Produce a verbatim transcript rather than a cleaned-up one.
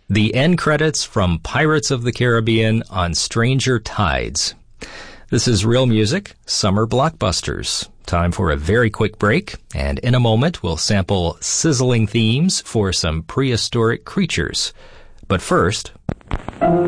The end credits from Pirates of the Caribbean on Stranger Tides. This is Real Music, Summer Blockbusters. Time for a very quick break, and in a moment we'll sample sizzling themes for some prehistoric creatures. But first...